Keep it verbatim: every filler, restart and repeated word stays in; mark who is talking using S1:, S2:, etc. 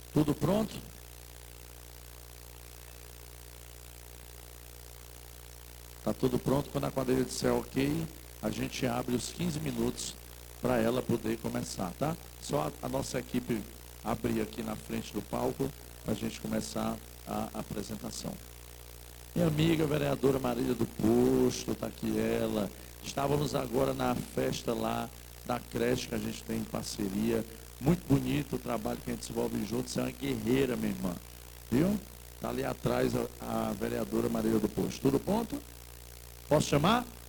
S1: Tudo pronto? Está tudo pronto. Quando a quadrilha disser ok, a gente abre os quinze minutos para ela poder começar, tá? Só a, a nossa equipe abrir aqui na frente do palco para a gente começar a, a apresentação. Minha amiga vereadora Marília do Posto, está aqui ela. Estávamos agora na festa lá da creche que a gente tem em parceria. Muito bonito o trabalho que a gente desenvolve junto. Você é uma guerreira, minha irmã. Viu? Está ali atrás a, a vereadora Marília do Posto. Tudo pronto? Posso chamar?